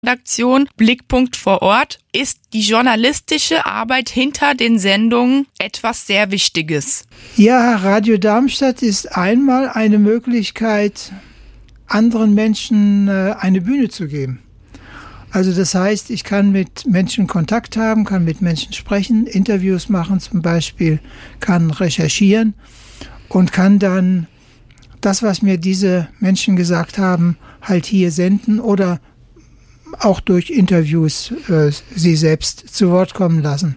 Redaktion Blickpunkt vor Ort ist die journalistische Arbeit hinter den Sendungen etwas sehr Wichtiges. Ja, Radio Darmstadt ist einmal eine Möglichkeit, anderen Menschen eine Bühne zu geben. Also das heißt, ich kann mit Menschen Kontakt haben, kann mit Menschen sprechen, Interviews machen zum Beispiel, kann recherchieren und kann dann das, was mir diese Menschen gesagt haben, halt hier senden oder auch durch Interviews sie selbst zu Wort kommen lassen.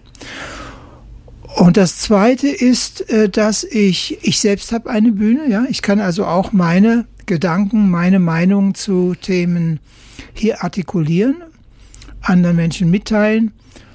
Und das Zweite ist, dass ich selbst habe eine Bühne, ja. Ich kann also auch meine Gedanken, meine Meinung zu Themen hier artikulieren, anderen Menschen mitteilen.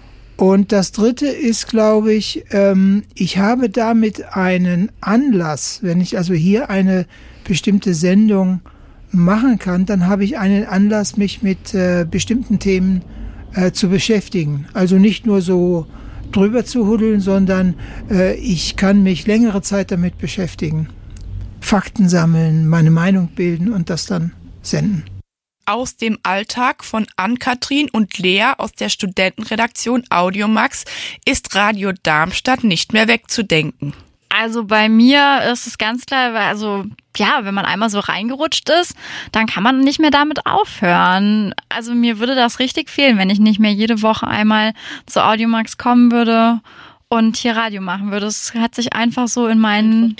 Und das Dritte ist, glaube ich, ich habe damit einen Anlass, wenn ich also hier eine bestimmte Sendung machen kann, dann habe ich einen Anlass, mich mit bestimmten Themen zu beschäftigen. Also nicht nur so drüber zu huddeln, sondern ich kann mich längere Zeit damit beschäftigen. Fakten sammeln, meine Meinung bilden und das dann senden. Aus dem Alltag von Ann-Kathrin und Lea aus der Studentenredaktion Audiomax ist Radio Darmstadt nicht mehr wegzudenken. Also bei mir ist es ganz klar, also ja, wenn man einmal so reingerutscht ist, dann kann man nicht mehr damit aufhören. Also mir würde das richtig fehlen, wenn ich nicht mehr jede Woche einmal zu Audiomax kommen würde und hier Radio machen würde. Es hat sich einfach so in meinen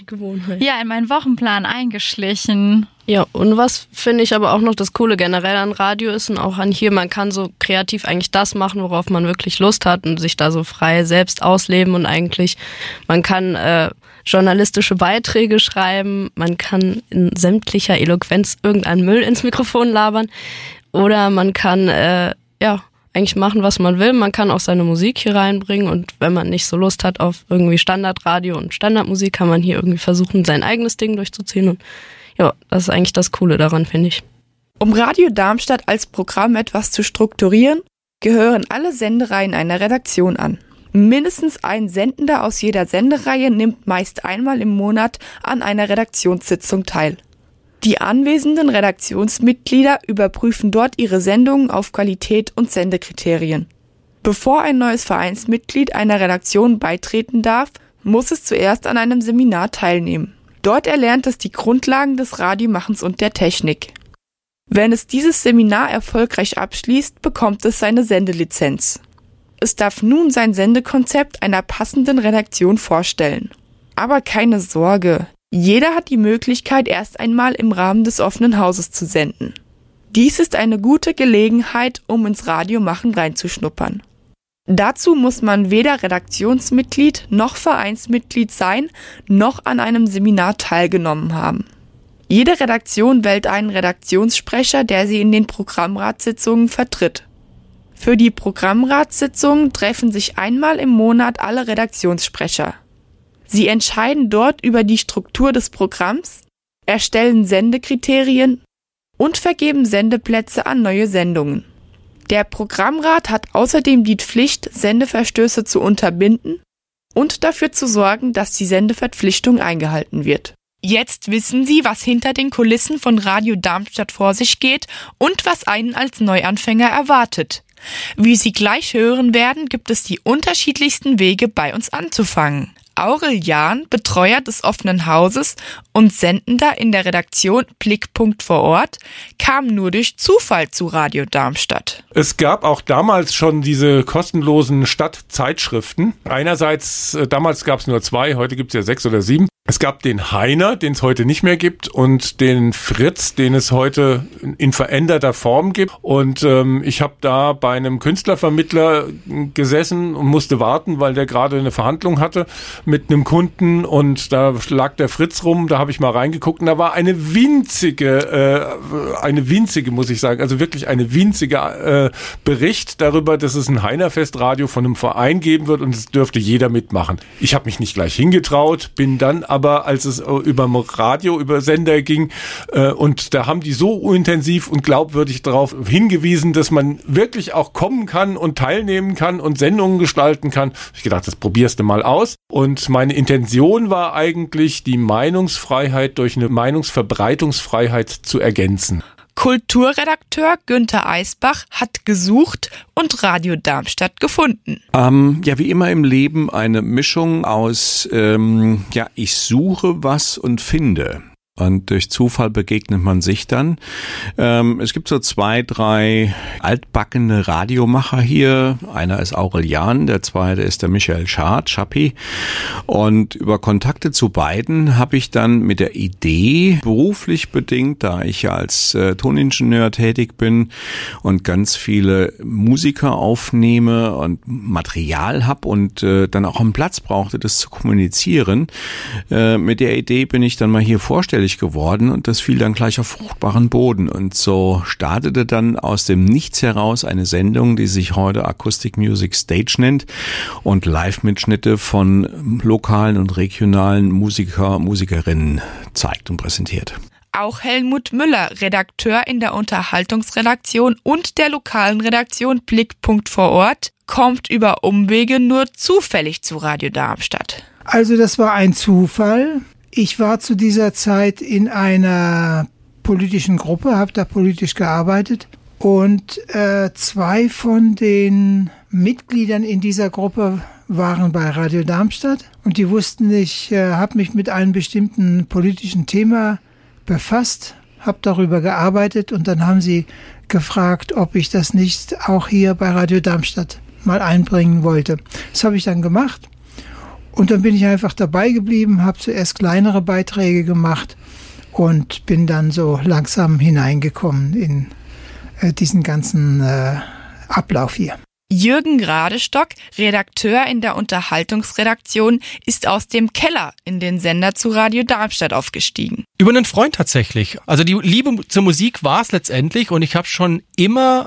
Wochenplan eingeschlichen. Ja, und was finde ich aber auch noch das Coole generell an Radio ist und auch an hier, man kann so kreativ eigentlich das machen, worauf man wirklich Lust hat und sich da so frei selbst ausleben und eigentlich, man kann journalistische Beiträge schreiben, man kann in sämtlicher Eloquenz irgendeinen Müll ins Mikrofon labern oder man kann eigentlich machen, was man will. Man kann auch seine Musik hier reinbringen und wenn man nicht so Lust hat auf irgendwie Standardradio und Standardmusik, kann man hier irgendwie versuchen, sein eigenes Ding durchzuziehen und ja, das ist eigentlich das Coole daran, finde ich. Um Radio Darmstadt als Programm etwas zu strukturieren, gehören alle Sendereihen einer Redaktion an. Mindestens ein Sendender aus jeder Sendereihe nimmt meist einmal im Monat an einer Redaktionssitzung teil. Die anwesenden Redaktionsmitglieder überprüfen dort ihre Sendungen auf Qualität und Sendekriterien. Bevor ein neues Vereinsmitglied einer Redaktion beitreten darf, muss es zuerst an einem Seminar teilnehmen. Dort erlernt es die Grundlagen des Radiomachens und der Technik. Wenn es dieses Seminar erfolgreich abschließt, bekommt es seine Sendelizenz. Es darf nun sein Sendekonzept einer passenden Redaktion vorstellen. Aber keine Sorge, jeder hat die Möglichkeit, erst einmal im Rahmen des offenen Hauses zu senden. Dies ist eine gute Gelegenheit, um ins Radiomachen reinzuschnuppern. Dazu muss man weder Redaktionsmitglied noch Vereinsmitglied sein, noch an einem Seminar teilgenommen haben. Jede Redaktion wählt einen Redaktionssprecher, der sie in den Programmratssitzungen vertritt. Für die Programmratssitzungen treffen sich einmal im Monat alle Redaktionssprecher. Sie entscheiden dort über die Struktur des Programms, erstellen Sendekriterien und vergeben Sendeplätze an neue Sendungen. Der Programmrat hat außerdem die Pflicht, Sendeverstöße zu unterbinden und dafür zu sorgen, dass die Sendeverpflichtung eingehalten wird. Jetzt wissen Sie, was hinter den Kulissen von Radio Darmstadt vor sich geht und was einen als Neuanfänger erwartet. Wie Sie gleich hören werden, gibt es die unterschiedlichsten Wege, bei uns anzufangen. Aurel Jahn, Betreuer des offenen Hauses und Sendender in der Redaktion Blickpunkt vor Ort, kam nur durch Zufall zu Radio Darmstadt. Es gab auch damals schon diese kostenlosen Stadtzeitschriften. Einerseits, damals gab es nur 2, heute gibt es ja 6 oder 7. Es gab den Heiner, den es heute nicht mehr gibt, und den Fritz, den es heute in veränderter Form gibt. Und ich habe da bei einem Künstlervermittler gesessen und musste warten, weil der gerade eine Verhandlung hatte mit einem Kunden. Und da lag der Fritz rum, da habe ich mal reingeguckt. Und da war eine winzige, muss ich sagen, also wirklich eine winzige Bericht darüber, dass es ein Heinerfestradio von einem Verein geben wird und es dürfte jeder mitmachen. Ich habe mich nicht gleich hingetraut, bin dann aber, als es über Radio, über Sender ging, und da haben die so intensiv und glaubwürdig darauf hingewiesen, dass man wirklich auch kommen kann und teilnehmen kann und Sendungen gestalten kann. Ich gedacht, das probierst du mal aus. Und meine Intention war eigentlich, die Meinungsfreiheit durch eine Meinungsverbreitungsfreiheit zu ergänzen. Kulturredakteur Günther Eisbach hat gesucht und Radio Darmstadt gefunden. Ja, wie immer im Leben eine Mischung aus, ich suche was und finde. Und durch Zufall begegnet man sich dann. Es gibt so 2, 3 altbackene Radiomacher hier. Einer ist Aurelian, der zweite ist der Michael Schappi. Und über Kontakte zu beiden habe ich dann mit der Idee, beruflich bedingt, da ich ja als Toningenieur tätig bin und ganz viele Musiker aufnehme und Material habe und dann auch einen Platz brauchte, das zu kommunizieren. Mit der Idee bin ich dann mal hier vorstellig geworden und das fiel dann gleich auf fruchtbaren Boden. Und so startete dann aus dem Nichts heraus eine Sendung, die sich heute Acoustic Music Stage nennt und Live-Mitschnitte von lokalen und regionalen Musikerinnen zeigt und präsentiert. Auch Helmut Müller, Redakteur in der Unterhaltungsredaktion und der lokalen Redaktion Blickpunkt vor Ort, kommt über Umwege nur zufällig zu Radio Darmstadt. Also das war ein Zufall. Ich war zu dieser Zeit in einer politischen Gruppe, habe da politisch gearbeitet und 2 von den Mitgliedern in dieser Gruppe waren bei Radio Darmstadt und die wussten, ich habe mich mit einem bestimmten politischen Thema befasst, habe darüber gearbeitet und dann haben sie gefragt, ob ich das nicht auch hier bei Radio Darmstadt mal einbringen wollte. Das habe ich dann gemacht. Und dann bin ich einfach dabei geblieben, habe zuerst kleinere Beiträge gemacht und bin dann so langsam hineingekommen in diesen ganzen Ablauf hier. Jürgen Gradestock, Redakteur in der Unterhaltungsredaktion, ist aus dem Keller in den Sender zu Radio Darmstadt aufgestiegen. Über einen Freund tatsächlich. Also die Liebe zur Musik war es letztendlich und ich habe schon immer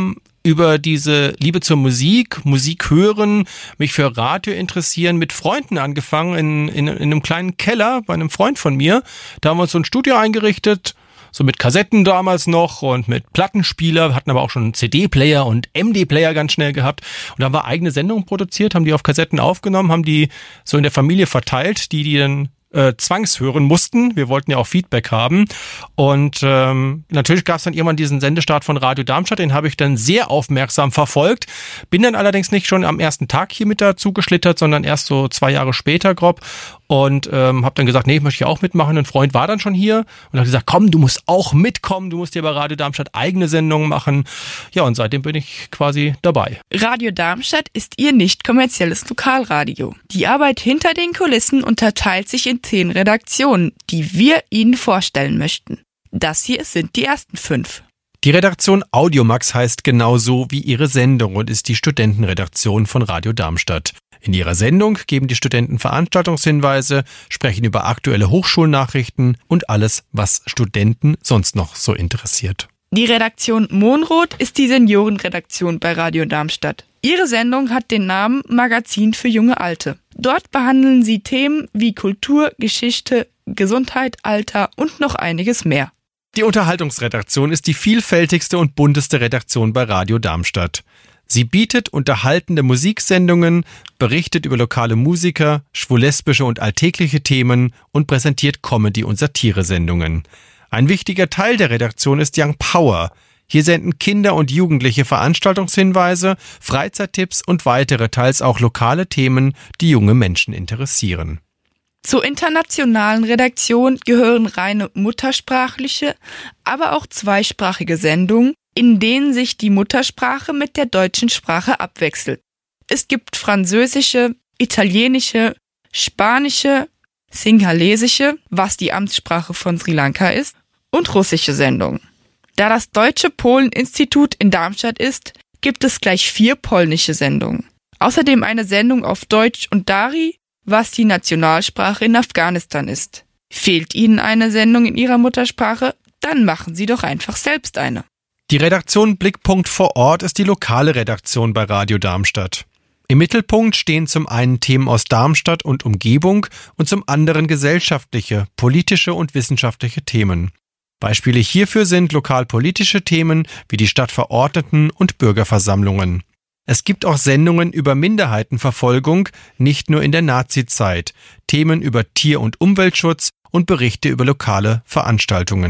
über diese Liebe zur Musik hören, mich für Radio interessieren, mit Freunden angefangen in einem kleinen Keller bei einem Freund von mir. Da haben wir uns so ein Studio eingerichtet, so mit Kassetten damals noch und mit Plattenspieler. Wir hatten aber auch schon einen CD-Player und MD-Player ganz schnell gehabt. Und da haben wir eigene Sendungen produziert, haben die auf Kassetten aufgenommen, haben die so in der Familie verteilt, die dann zwangshören mussten. Wir wollten ja auch Feedback haben. Und natürlich gab es dann irgendwann diesen Sendestart von Radio Darmstadt. Den habe ich dann sehr aufmerksam verfolgt. Bin dann allerdings nicht schon am ersten Tag hier mit dazu geschlittert, sondern erst so 2 Jahre später grob. Und habe dann gesagt, nee, ich möchte hier auch mitmachen. Ein Freund war dann schon hier und hat gesagt, komm, du musst auch mitkommen. Du musst hier bei Radio Darmstadt eigene Sendungen machen. Ja, und seitdem bin ich quasi dabei. Radio Darmstadt ist ihr nicht kommerzielles Lokalradio. Die Arbeit hinter den Kulissen unterteilt sich in 10 Redaktionen, die wir Ihnen vorstellen möchten. Das hier sind die ersten 5. Die Redaktion Audiomax heißt genauso wie ihre Sendung und ist die Studentenredaktion von Radio Darmstadt. In ihrer Sendung geben die Studenten Veranstaltungshinweise, sprechen über aktuelle Hochschulnachrichten und alles, was Studenten sonst noch so interessiert. Die Redaktion Monroth ist die Seniorenredaktion bei Radio Darmstadt. Ihre Sendung hat den Namen Magazin für junge Alte. Dort behandeln sie Themen wie Kultur, Geschichte, Gesundheit, Alter und noch einiges mehr. Die Unterhaltungsredaktion ist die vielfältigste und bunteste Redaktion bei Radio Darmstadt. Sie bietet unterhaltende Musiksendungen, berichtet über lokale Musiker, schwul-lesbische und alltägliche Themen und präsentiert Comedy- und Satiresendungen. Ein wichtiger Teil der Redaktion ist Young Power. Hier senden Kinder und Jugendliche Veranstaltungshinweise, Freizeittipps und weitere, teils auch lokale Themen, die junge Menschen interessieren. Zur internationalen Redaktion gehören reine muttersprachliche, aber auch zweisprachige Sendungen, in denen sich die Muttersprache mit der deutschen Sprache abwechselt. Es gibt französische, italienische, spanische, sinhalesische, was die Amtssprache von Sri Lanka ist, und russische Sendungen. Da das Deutsche Polen-Institut in Darmstadt ist, gibt es gleich 4 polnische Sendungen. Außerdem eine Sendung auf Deutsch und Dari, was die Nationalsprache in Afghanistan ist. Fehlt Ihnen eine Sendung in Ihrer Muttersprache? Dann machen Sie doch einfach selbst eine. Die Redaktion Blickpunkt vor Ort ist die lokale Redaktion bei Radio Darmstadt. Im Mittelpunkt stehen zum einen Themen aus Darmstadt und Umgebung und zum anderen gesellschaftliche, politische und wissenschaftliche Themen. Beispiele hierfür sind lokalpolitische Themen wie die Stadtverordneten und Bürgerversammlungen. Es gibt auch Sendungen über Minderheitenverfolgung, nicht nur in der Nazizeit, Themen über Tier- und Umweltschutz und Berichte über lokale Veranstaltungen.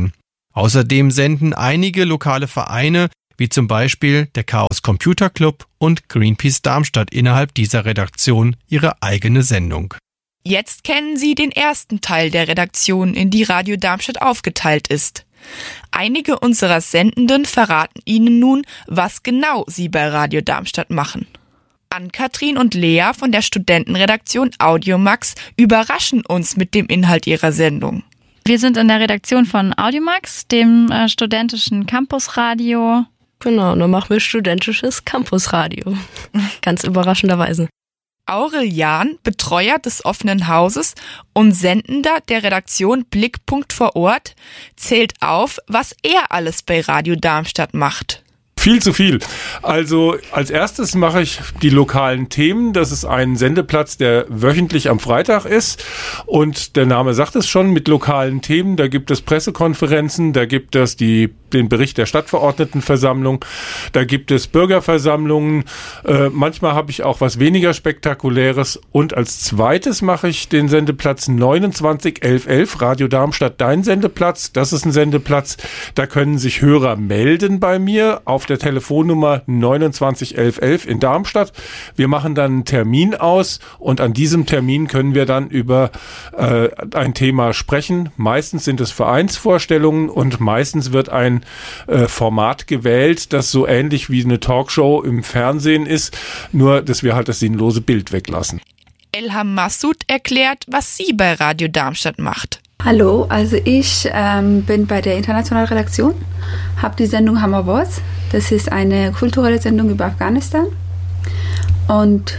Außerdem senden einige lokale Vereine, wie zum Beispiel der Chaos Computer Club und Greenpeace Darmstadt, innerhalb dieser Redaktion ihre eigene Sendung. Jetzt kennen Sie den ersten Teil der Redaktion, in die Radio Darmstadt aufgeteilt ist. Einige unserer Sendenden verraten Ihnen nun, was genau sie bei Radio Darmstadt machen. Ann-Kathrin und Lea von der Studentenredaktion Audiomax überraschen uns mit dem Inhalt ihrer Sendung. Wir sind in der Redaktion von Audiomax, dem studentischen Campusradio. Genau, dann machen wir studentisches Campusradio. Ganz überraschenderweise. Aurel Jahn, Betreuer des offenen Hauses und Sendender der Redaktion Blickpunkt vor Ort, zählt auf, was er alles bei Radio Darmstadt macht. Viel zu viel. Also als erstes mache ich die lokalen Themen. Das ist ein Sendeplatz, der wöchentlich am Freitag ist. Und der Name sagt es schon, mit lokalen Themen. Da gibt es Pressekonferenzen, da gibt es den Bericht der Stadtverordnetenversammlung, da gibt es Bürgerversammlungen. Manchmal habe ich auch was weniger Spektakuläres. Und als zweites mache ich den Sendeplatz 291111, Radio Darmstadt, dein Sendeplatz. Das ist ein Sendeplatz, da können sich Hörer melden bei mir auf der Telefonnummer 291111 in Darmstadt. Wir machen dann einen Termin aus und an diesem Termin können wir dann über ein Thema sprechen. Meistens sind es Vereinsvorstellungen und meistens wird ein Format gewählt, das so ähnlich wie eine Talkshow im Fernsehen ist, nur dass wir halt das sinnlose Bild weglassen. Elham Massoud erklärt, was sie bei Radio Darmstadt macht. Hallo, also ich bin bei der internationalen Redaktion, habe die Sendung Hammer Boss. Das ist eine kulturelle Sendung über Afghanistan. Und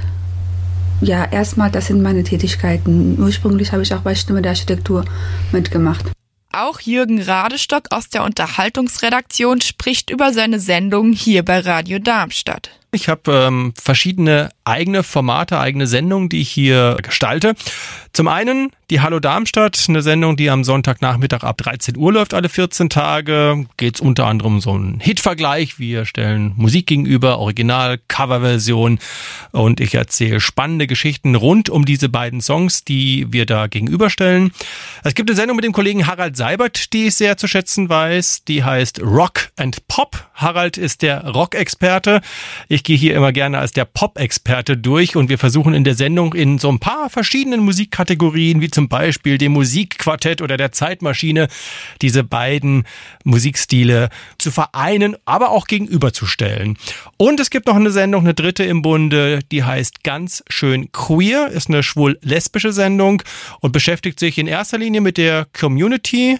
ja, erstmal, das sind meine Tätigkeiten. Ursprünglich habe ich auch bei Stimme der Architektur mitgemacht. Auch Jürgen Radestock aus der Unterhaltungsredaktion spricht über seine Sendung hier bei Radio Darmstadt. Ich habe verschiedene eigene Formate, eigene Sendungen, die ich hier gestalte. Zum einen die Hallo Darmstadt, eine Sendung, die am Sonntagnachmittag ab 13 Uhr läuft, alle 14 Tage. Geht es unter anderem um so einen Hitvergleich. Wir stellen Musik gegenüber, Original, Coverversion und ich erzähle spannende Geschichten rund um diese beiden Songs, die wir da gegenüberstellen. Es gibt eine Sendung mit dem Kollegen Harald Seibert, die ich sehr zu schätzen weiß. Die heißt Rock and Pop. Harald ist der Rock-Experte. Ich gehe hier immer gerne als der Pop-Experte durch und wir versuchen in der Sendung in so ein paar verschiedenen Musikkategorien, wie zum Beispiel dem Musikquartett oder der Zeitmaschine, diese beiden Musikstile zu vereinen, aber auch gegenüberzustellen. Und es gibt noch eine Sendung, eine dritte im Bunde, die heißt Ganz schön queer, ist eine schwul-lesbische Sendung und beschäftigt sich in erster Linie mit der Community,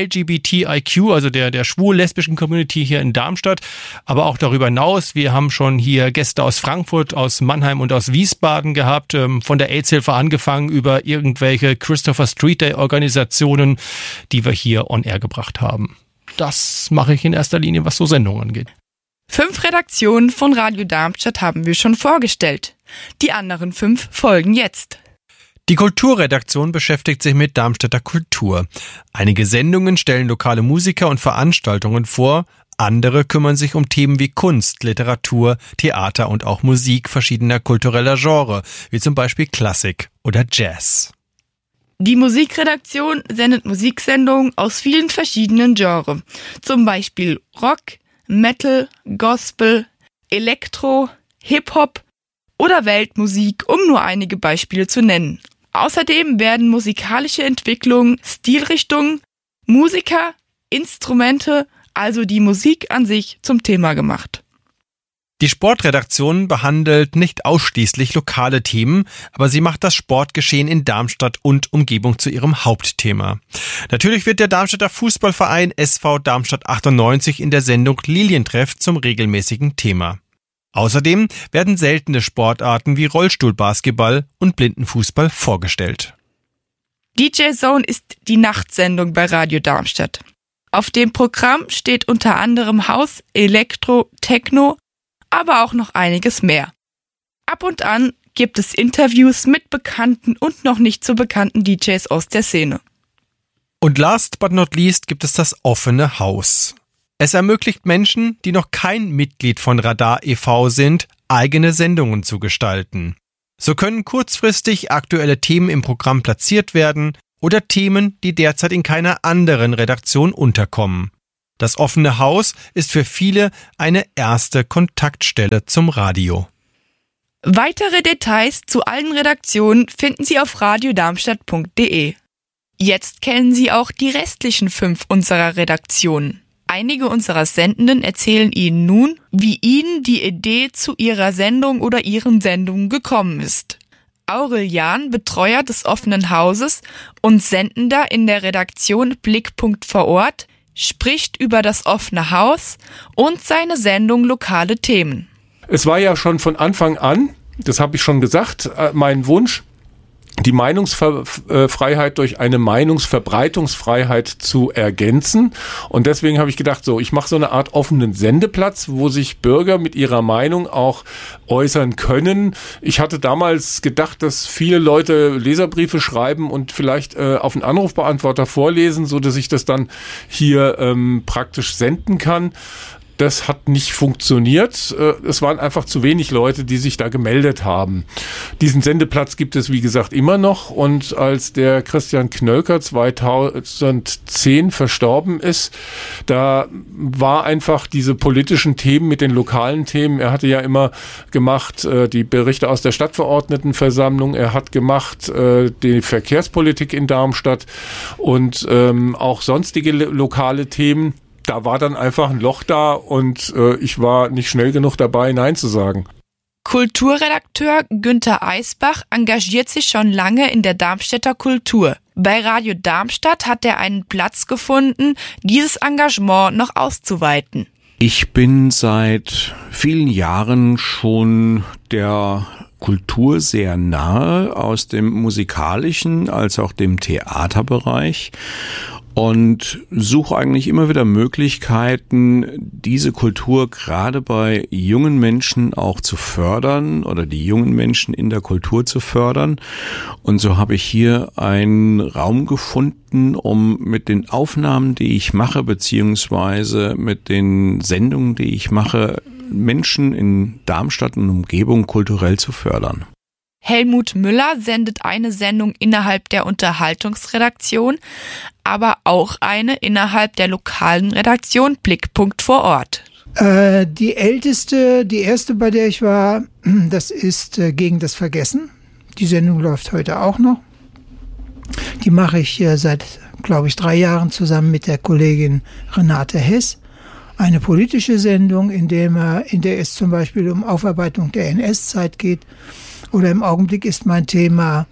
LGBTIQ, also der schwul-lesbischen Community hier in Darmstadt, aber auch darüber hinaus. Wir haben schon hier Gäste aus Frankfurt, aus Mannheim und aus Wiesbaden gehabt, von der AIDS-Hilfe angefangen über irgendwelche Christopher Street Day Organisationen, die wir hier on air gebracht haben. Das mache ich in erster Linie, was so Sendungen angeht. 5 Redaktionen von Radio Darmstadt haben wir schon vorgestellt. Die anderen 5 folgen jetzt. Die Kulturredaktion beschäftigt sich mit Darmstädter Kultur. Einige Sendungen stellen lokale Musiker und Veranstaltungen vor, andere kümmern sich um Themen wie Kunst, Literatur, Theater und auch Musik verschiedener kultureller Genre, wie zum Beispiel Klassik oder Jazz. Die Musikredaktion sendet Musiksendungen aus vielen verschiedenen Genres, zum Beispiel Rock, Metal, Gospel, Elektro, Hip-Hop oder Weltmusik, um nur einige Beispiele zu nennen. Außerdem werden musikalische Entwicklungen, Stilrichtungen, Musiker, Instrumente, also die Musik an sich, zum Thema gemacht. Die Sportredaktion behandelt nicht ausschließlich lokale Themen, aber sie macht das Sportgeschehen in Darmstadt und Umgebung zu ihrem Hauptthema. Natürlich wird der Darmstädter Fußballverein SV Darmstadt 98 in der Sendung Lilientreff zum regelmäßigen Thema. Außerdem werden seltene Sportarten wie Rollstuhlbasketball und Blindenfußball vorgestellt. DJ Zone ist die Nachtsendung bei Radio Darmstadt. Auf dem Programm steht unter anderem House, Elektro, Techno, aber auch noch einiges mehr. Ab und an gibt es Interviews mit bekannten und noch nicht so bekannten DJs aus der Szene. Und last but not least gibt es das offene Haus. Es ermöglicht Menschen, die noch kein Mitglied von Radar e.V. sind, eigene Sendungen zu gestalten. So können kurzfristig aktuelle Themen im Programm platziert werden oder Themen, die derzeit in keiner anderen Redaktion unterkommen. Das offene Haus ist für viele eine erste Kontaktstelle zum Radio. Weitere Details zu allen Redaktionen finden Sie auf radiodarmstadt.de. Jetzt kennen Sie auch die restlichen 5 unserer Redaktionen. Einige unserer Sendenden erzählen Ihnen nun, wie Ihnen die Idee zu Ihrer Sendung oder Ihren Sendungen gekommen ist. Aurel Jahn, Betreuer des offenen Hauses und Sendender in der Redaktion Blickpunkt vor Ort, spricht über das offene Haus und seine Sendung Lokale Themen. Es war ja schon von Anfang an, das habe ich schon gesagt, mein Wunsch, die Meinungsfreiheit durch eine Meinungsverbreitungsfreiheit zu ergänzen. Und deswegen habe ich gedacht, ich mache so eine Art offenen Sendeplatz, wo sich Bürger mit ihrer Meinung auch äußern können. Ich hatte damals gedacht, dass viele Leute Leserbriefe schreiben und vielleicht auf einen Anrufbeantworter vorlesen, so dass ich das dann hier praktisch senden kann. Das hat nicht funktioniert. Es waren einfach zu wenig Leute, die sich da gemeldet haben. Diesen Sendeplatz gibt es, wie gesagt, immer noch. Und als der Christian Knölker 2010 verstorben ist, da war einfach diese politischen Themen mit den lokalen Themen. Er hatte ja immer gemacht die Berichte aus der Stadtverordnetenversammlung. Er hat gemacht die Verkehrspolitik in Darmstadt und auch sonstige lokale Themen. Da war dann einfach ein Loch da und ich war nicht schnell genug dabei, Nein zu sagen. Kulturredakteur Günther Eisbach engagiert sich schon lange in der Darmstädter Kultur. Bei Radio Darmstadt hat er einen Platz gefunden, dieses Engagement noch auszuweiten. Ich bin seit vielen Jahren schon der Kultur sehr nahe, aus dem musikalischen als auch dem Theaterbereich. Und suche eigentlich immer wieder Möglichkeiten, diese Kultur gerade bei jungen Menschen auch zu fördern oder die jungen Menschen in der Kultur zu fördern. Und so habe ich hier einen Raum gefunden, um mit den Aufnahmen, die ich mache, beziehungsweise mit den Sendungen, die ich mache, Menschen in Darmstadt und Umgebung kulturell zu fördern. Helmut Müller sendet eine Sendung innerhalb der Unterhaltungsredaktion, aber auch eine innerhalb der lokalen Redaktion Blickpunkt vor Ort. Die erste, bei der ich war, das ist Gegen das Vergessen. Die Sendung läuft heute auch noch. Die mache ich seit, glaube ich, 3 Jahren zusammen mit der Kollegin Renate Hess. Eine politische Sendung, in der es zum Beispiel um Aufarbeitung der NS-Zeit geht. Oder im Augenblick ist mein Thema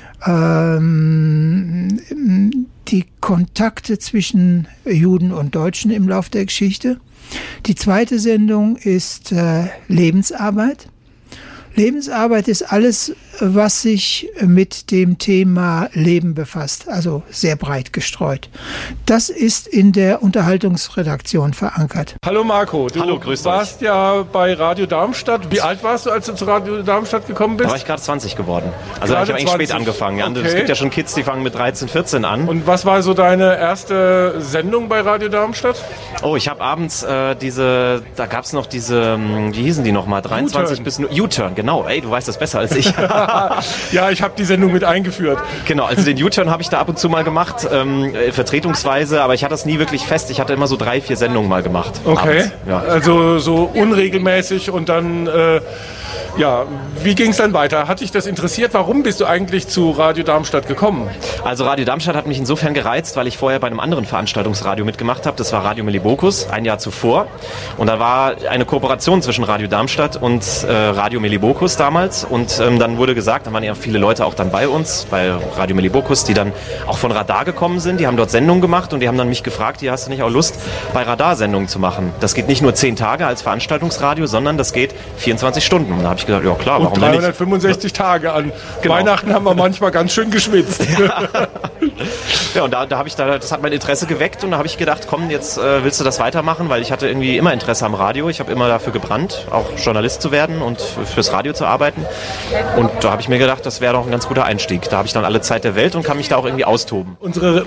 die Kontakte zwischen Juden und Deutschen im Lauf der Geschichte. Die zweite Sendung ist Lebensarbeit. Lebensarbeit ist alles, was sich mit dem Thema Leben befasst, also sehr breit gestreut. Das ist in der Unterhaltungsredaktion verankert. Hallo Marco, Hallo, grüß du warst ja bei Radio Darmstadt. Wie alt warst du, als du zu Radio Darmstadt gekommen bist? Da war ich gerade 20 geworden. Also da habe ich eigentlich spät angefangen. Ja. Okay. Es gibt ja schon Kids, die fangen mit 13, 14 an. Und was war so deine erste Sendung bei Radio Darmstadt? Oh, ich habe abends da gab es noch diese, wie hießen die nochmal? 23 bis U-Turn, genau. Ey, du weißt das besser als ich. Ja, ich habe die Sendung mit eingeführt. Genau, also den U-Turn habe ich da ab und zu mal gemacht, vertretungsweise, aber ich hatte das nie wirklich fest. Ich hatte immer so 3, 4 Sendungen mal gemacht. Okay, abends. Ja. Also so unregelmäßig und dann... wie ging es dann weiter? Hat dich das interessiert? Warum bist du eigentlich zu Radio Darmstadt gekommen? Also Radio Darmstadt hat mich insofern gereizt, weil ich vorher bei einem anderen Veranstaltungsradio mitgemacht habe. Das war Radio Melibokus, ein Jahr zuvor. Und da war eine Kooperation zwischen Radio Darmstadt und Radio Melibokus damals. Und dann wurde gesagt, da waren ja viele Leute auch dann bei uns, bei Radio Melibokus, die dann auch von Radar gekommen sind. Die haben dort Sendungen gemacht und die haben dann mich gefragt, hast du nicht auch Lust, bei Radar Sendungen zu machen? Das geht nicht nur 10 Tage als Veranstaltungsradio, sondern das geht 24 Stunden. Und da habe ich gesagt, ja klar, warum denn nicht? 365 Tage an. Genau. Weihnachten haben wir manchmal ganz schön geschwitzt. Ja, und das hat mein Interesse geweckt und da habe ich gedacht, komm, jetzt willst du das weitermachen, weil ich hatte irgendwie immer Interesse am Radio. Ich habe immer dafür gebrannt, auch Journalist zu werden und fürs Radio zu arbeiten. Und da habe ich mir gedacht, das wäre doch ein ganz guter Einstieg. Da habe ich dann alle Zeit der Welt und kann mich da auch irgendwie austoben. Unsere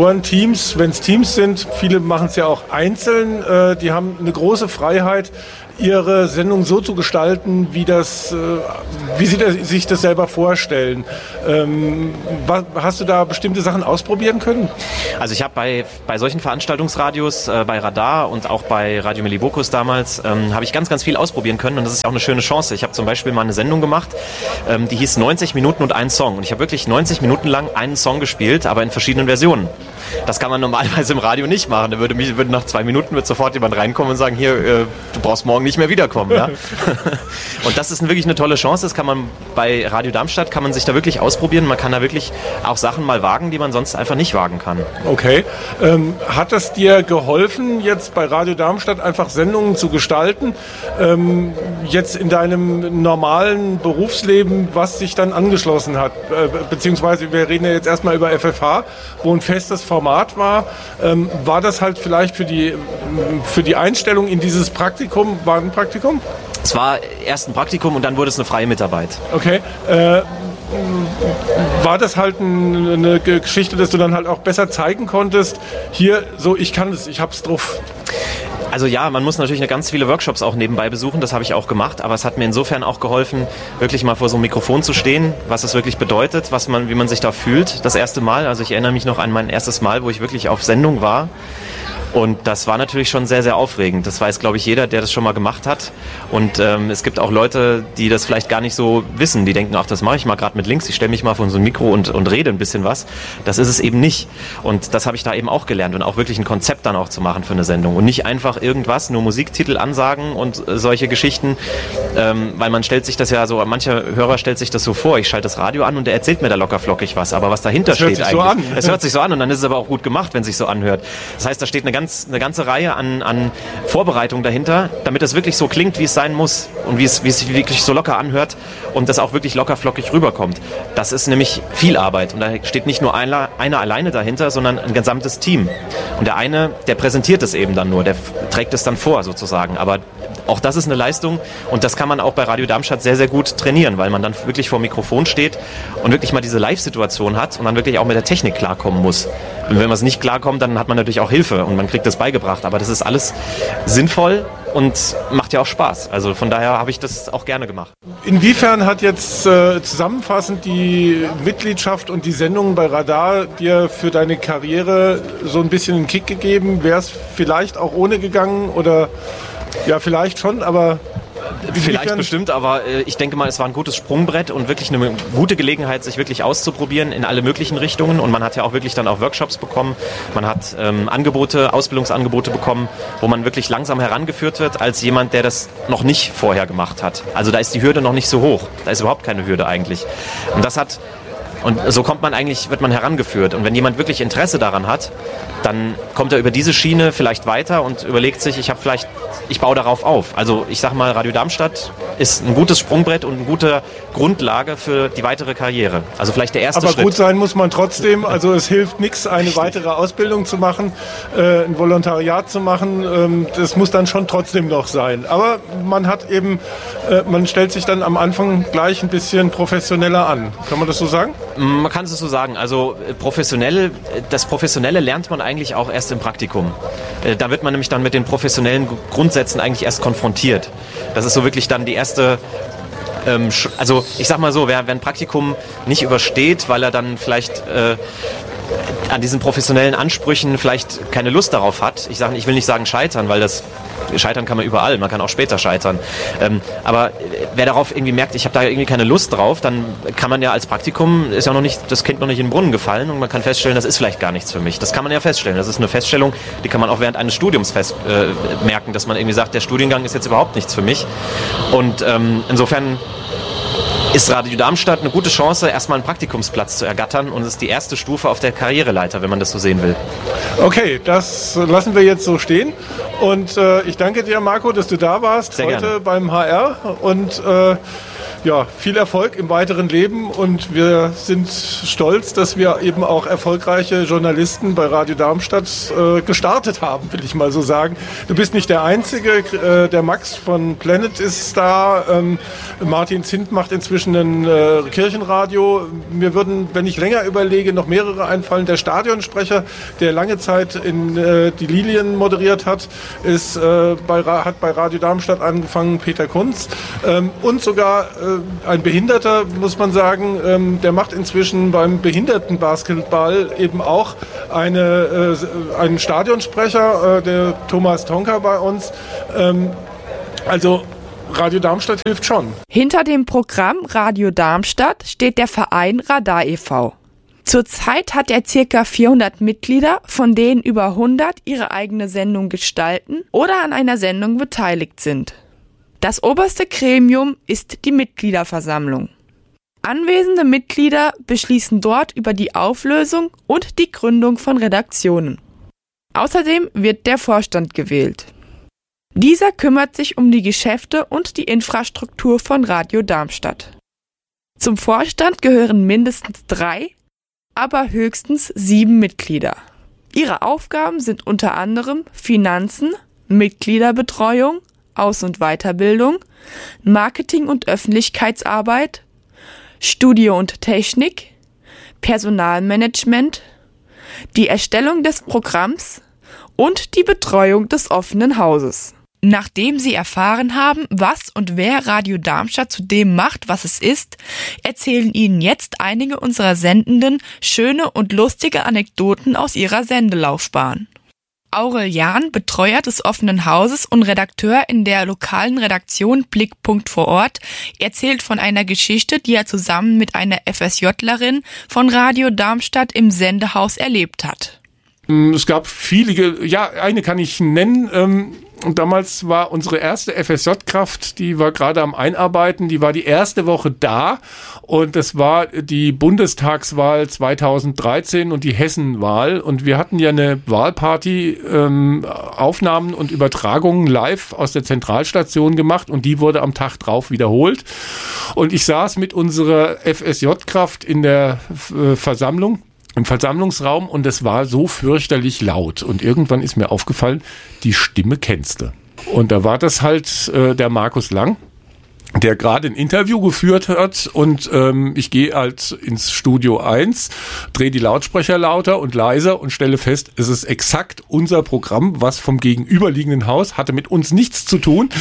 Moderatoren-Teams, wenn es Teams sind, viele machen es ja auch einzeln, die haben eine große Freiheit, Ihre Sendung so zu gestalten, wie Sie sich das selber vorstellen. Hast du da bestimmte Sachen ausprobieren können? Also ich habe bei solchen Veranstaltungsradios, bei Radar und auch bei Radio Melibokus damals, habe ich ganz, ganz viel ausprobieren können und das ist auch eine schöne Chance. Ich habe zum Beispiel mal eine Sendung gemacht, die hieß 90 Minuten und ein Song und ich habe wirklich 90 Minuten lang einen Song gespielt, aber in verschiedenen Versionen. Das kann man normalerweise im Radio nicht machen. Da würde nach 2 Minuten sofort jemand reinkommen und sagen, hier, du brauchst morgen nicht mehr wiederkommen. Ja? Und das ist wirklich eine tolle Chance. Das kann man bei Radio Darmstadt, kann man sich da wirklich ausprobieren. Man kann da wirklich auch Sachen mal wagen, die man sonst einfach nicht wagen kann. Okay. Hat das dir geholfen, jetzt bei Radio Darmstadt einfach Sendungen zu gestalten? Jetzt in deinem normalen Berufsleben, was sich dann angeschlossen hat? Beziehungsweise, wir reden ja jetzt erstmal über FFH, wo ein festes Format war. War das halt vielleicht für die Einstellung in dieses Praktikum, war ein Praktikum? Es war erst ein Praktikum und dann wurde es eine freie Mitarbeit. Okay. War das halt eine Geschichte, dass du dann halt auch besser zeigen konntest, hier, so, ich kann es, ich hab's drauf? Also ja, man muss natürlich ganz viele Workshops auch nebenbei besuchen, das habe ich auch gemacht, aber es hat mir insofern auch geholfen, wirklich mal vor so einem Mikrofon zu stehen, was es wirklich bedeutet, wie man sich da fühlt, das erste Mal. Also ich erinnere mich noch an mein erstes Mal, wo ich wirklich auf Sendung war. Und das war natürlich schon sehr, sehr aufregend. Das weiß, glaube ich, jeder, der das schon mal gemacht hat. Und es gibt auch Leute, die das vielleicht gar nicht so wissen. Die denken, ach, das mache ich mal gerade mit links. Ich stelle mich mal vor so ein Mikro und rede ein bisschen was. Das ist es eben nicht. Und das habe ich da eben auch gelernt. Und auch wirklich ein Konzept dann auch zu machen für eine Sendung. Und nicht einfach irgendwas, nur Musiktitel ansagen und solche Geschichten. Weil man stellt sich das ja so, mancher Hörer stellt sich das so vor. Ich schalte das Radio an und der erzählt mir da locker flockig was. Aber was dahinter steht eigentlich. Es hört sich so an und dann ist es aber auch gut gemacht, wenn es sich so anhört. Das heißt, da steht eine ganze Reihe an Vorbereitungen dahinter, damit es wirklich so klingt, wie es sein muss und wie es wirklich so locker anhört und das auch wirklich locker flockig rüberkommt. Das ist nämlich viel Arbeit und da steht nicht nur einer alleine dahinter, sondern ein gesamtes Team. Und der eine, der präsentiert es eben dann nur, der trägt es dann vor sozusagen, aber auch das ist eine Leistung und das kann man auch bei Radio Darmstadt sehr, sehr gut trainieren, weil man dann wirklich vor dem Mikrofon steht und wirklich mal diese Live-Situation hat und dann wirklich auch mit der Technik klarkommen muss. Und wenn man es nicht klarkommt, dann hat man natürlich auch Hilfe und man kriegt das beigebracht. Aber das ist alles sinnvoll und macht ja auch Spaß. Also von daher habe ich das auch gerne gemacht. Inwiefern hat jetzt zusammenfassend die Mitgliedschaft und die Sendungen bei Radar dir für deine Karriere so ein bisschen einen Kick gegeben? Wäre es vielleicht auch ohne gegangen oder ja, vielleicht schon, aber... Vielleicht bestimmt, aber ich denke mal, es war ein gutes Sprungbrett und wirklich eine gute Gelegenheit, sich wirklich auszuprobieren in alle möglichen Richtungen. Und man hat ja auch wirklich dann auch Workshops bekommen. Man hat Ausbildungsangebote bekommen, wo man wirklich langsam herangeführt wird als jemand, der das noch nicht vorher gemacht hat. Also da ist die Hürde noch nicht so hoch. Da ist überhaupt keine Hürde eigentlich. Und so wird man herangeführt. Und wenn jemand wirklich Interesse daran hat, dann kommt er über diese Schiene vielleicht weiter und überlegt sich, ich baue darauf auf. Also ich sag mal, Radio Darmstadt ist ein gutes Sprungbrett und eine gute Grundlage für die weitere Karriere. Also vielleicht der erste Schritt. Aber gut sein muss man trotzdem. Also es hilft nichts, eine weitere Ausbildung zu machen, ein Volontariat zu machen. Das muss dann schon trotzdem noch sein. Aber man hat eben, man stellt sich dann am Anfang gleich ein bisschen professioneller an. Kann man das so sagen? Man kann es so sagen. Also das Professionelle lernt man eigentlich auch erst im Praktikum. Da wird man nämlich dann mit den professionellen Grundsätzen eigentlich erst konfrontiert. Das ist so wirklich dann die erste... Also ich sag mal so, wer ein Praktikum nicht übersteht, weil er dann vielleicht an diesen professionellen Ansprüchen vielleicht keine Lust darauf hat. Ich will nicht sagen scheitern, weil scheitern kann man überall, man kann auch später scheitern. Aber wer darauf irgendwie merkt, ich habe da irgendwie keine Lust drauf, dann kann man ja als Praktikum, ist ja noch nicht, das Kind noch nicht in den Brunnen gefallen und man kann feststellen, das ist vielleicht gar nichts für mich. Das kann man ja feststellen. Das ist eine Feststellung, die kann man auch während eines Studiums merken, dass man irgendwie sagt, der Studiengang ist jetzt überhaupt nichts für mich. Und insofern ist Radio Darmstadt eine gute Chance, erstmal einen Praktikumsplatz zu ergattern und es ist die erste Stufe auf der Karriereleiter, wenn man das so sehen will. Okay, das lassen wir jetzt so stehen und ich danke dir, Marco, dass du da warst Sehr heute gerne. beim HR und viel Erfolg im weiteren Leben und wir sind stolz, dass wir eben auch erfolgreiche Journalisten bei Radio Darmstadt gestartet haben, will ich mal so sagen. Du bist nicht der Einzige, der Max von Planet ist da, Martin Zint macht inzwischen ein Kirchenradio. Mir würden, wenn ich länger überlege, noch mehrere einfallen. Der Stadionsprecher, der lange Zeit in die Lilien moderiert hat, hat bei Radio Darmstadt angefangen, Peter Kunz. Und sogar ein Behinderter, muss man sagen, der macht inzwischen beim Behindertenbasketball eben auch einen Stadionsprecher, der Thomas Tonka bei uns. Also Radio Darmstadt hilft schon. Hinter dem Programm Radio Darmstadt steht der Verein Radar e.V. Zurzeit hat er ca. 400 Mitglieder, von denen über 100 ihre eigene Sendung gestalten oder an einer Sendung beteiligt sind. Das oberste Gremium ist die Mitgliederversammlung. Anwesende Mitglieder beschließen dort über die Auflösung und die Gründung von Redaktionen. Außerdem wird der Vorstand gewählt. Dieser kümmert sich um die Geschäfte und die Infrastruktur von Radio Darmstadt. Zum Vorstand gehören mindestens 3, aber höchstens 7 Mitglieder. Ihre Aufgaben sind unter anderem Finanzen, Mitgliederbetreuung, Aus- und Weiterbildung, Marketing und Öffentlichkeitsarbeit, Studio und Technik, Personalmanagement, die Erstellung des Programms und die Betreuung des offenen Hauses. Nachdem Sie erfahren haben, was und wer Radio Darmstadt zu dem macht, was es ist, erzählen Ihnen jetzt einige unserer Sendenden schöne und lustige Anekdoten aus ihrer Sendelaufbahn. Aurel Jahn, Betreuer des offenen Hauses und Redakteur in der lokalen Redaktion Blickpunkt vor Ort, erzählt von einer Geschichte, die er zusammen mit einer FSJlerin von Radio Darmstadt im Sendehaus erlebt hat. Es gab viele, eine kann ich nennen. Damals war unsere erste FSJ-Kraft, die war gerade am Einarbeiten, die war die erste Woche da und das war die Bundestagswahl 2013 und die Hessenwahl und wir hatten ja eine Wahlparty, Aufnahmen und Übertragungen live aus der Zentralstation gemacht und die wurde am Tag drauf wiederholt und ich saß mit unserer FSJ-Kraft in der Versammlung, im Versammlungsraum und es war so fürchterlich laut. Und irgendwann ist mir aufgefallen, die Stimme kennst du. Und da war das halt der Markus Lang, der gerade ein Interview geführt hat und ich gehe halt ins Studio 1, drehe die Lautsprecher lauter und leiser und stelle fest, es ist exakt unser Programm, was vom gegenüberliegenden Haus, hatte mit uns nichts zu tun,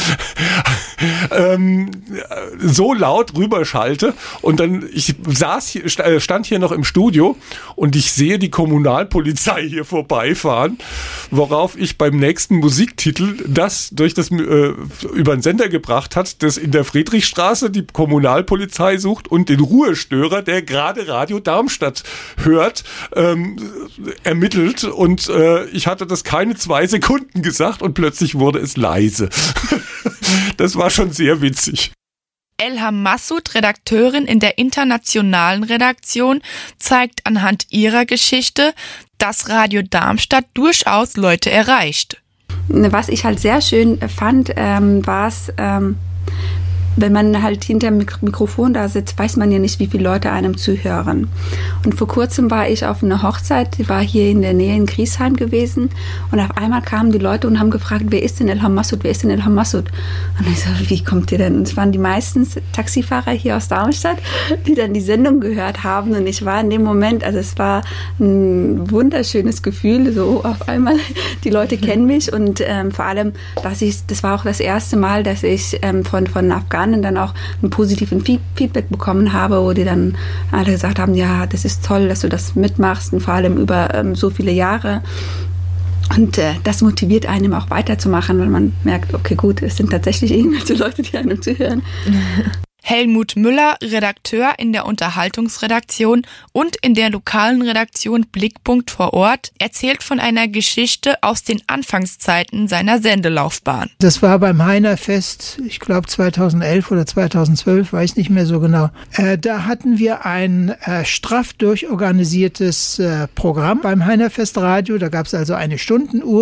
so laut rüberschalte und dann, ich stand hier noch im Studio und ich sehe die Kommunalpolizei hier vorbeifahren, worauf ich beim nächsten Musiktitel das über den Sender gebracht hat, das in der Friedrichstraße die Kommunalpolizei sucht und den Ruhestörer, der gerade Radio Darmstadt hört, ermittelt und ich hatte das keine 2 Sekunden gesagt und plötzlich wurde es leise. Das war schon sehr witzig. Elham Massoud, Redakteurin in der internationalen Redaktion, zeigt anhand ihrer Geschichte, dass Radio Darmstadt durchaus Leute erreicht. Was ich halt sehr schön fand, war es, wenn man halt hinter dem Mikrofon da sitzt, weiß man ja nicht, wie viele Leute einem zuhören. Und vor kurzem war ich auf einer Hochzeit, die war hier in der Nähe in Griesheim gewesen und auf einmal kamen die Leute und haben gefragt, wer ist denn Elham Massoud, wer ist denn Elham Massoud? Und ich so, wie kommt ihr denn? Und es waren die meisten Taxifahrer hier aus Darmstadt, die dann die Sendung gehört haben und ich war in dem Moment, also es war ein wunderschönes Gefühl, so auf einmal, die Leute kennen mich und vor allem, das war auch das erste Mal, dass ich von Afghanen dann auch einen positiven Feedback bekommen habe, wo die dann alle gesagt haben, ja, das ist toll, dass du das mitmachst und vor allem über so viele Jahre. Und das motiviert einen auch weiterzumachen, weil man merkt, okay, gut, es sind tatsächlich irgendwelche Leute, die einem zuhören. Helmut Müller, Redakteur in der Unterhaltungsredaktion und in der lokalen Redaktion Blickpunkt vor Ort, erzählt von einer Geschichte aus den Anfangszeiten seiner Sendelaufbahn. Das war beim Heinerfest, ich glaube 2011 oder 2012, weiß nicht mehr so genau. Da hatten wir ein straff durchorganisiertes Programm beim Heinerfest Radio. Da gab es also eine Stundenuhr.